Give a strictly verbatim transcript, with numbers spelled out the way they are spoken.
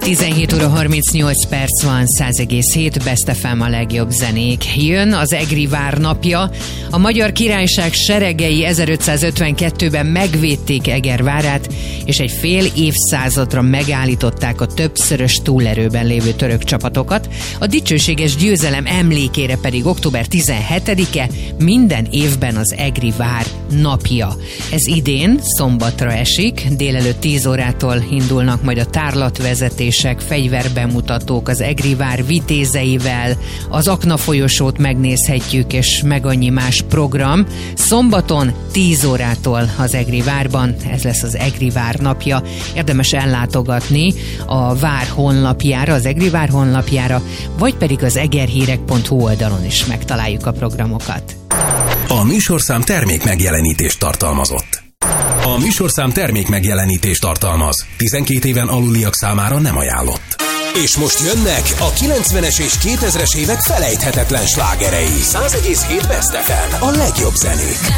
tizenhét óra harmincnyolc perc van, száz egész hét Best ef em a legjobb zenék. Jön az Egri vár napja. A Magyar Királyság seregei ezerötszázötvenkettőben megvédték Eger várát, és egy fél évszázadra megállították a többszörös túlerőben lévő török csapatokat. A dicsőséges győzelem emlékére pedig október tizenhetedike minden évben az Egri vár napja. Ez idén szombatra esik, délelőtt tíz órától indulnak majd a tárlatvezetések, fegyverbemutatók az Egri vár vitézeivel, az Akna folyosót megnézhetjük, és meg annyi más program. Szombaton tíz órától az Egri várban, ez lesz az Egri vár napja. Érdemes ellátogatni a vár honlapjára, az Egri vár honlapjára, vagy pedig az egerhírek pont hu oldalon is megtaláljuk a programokat. A műsorszám termék megjelenítést tartalmazott. A műsorszám termék megjelenítést tartalmaz. tizenkét éven aluliak számára nem ajánlott. És most jönnek a kilencvenes és kétezres évek felejthetetlen slágerei. száz egész hét Best ef em, a legjobb zenék.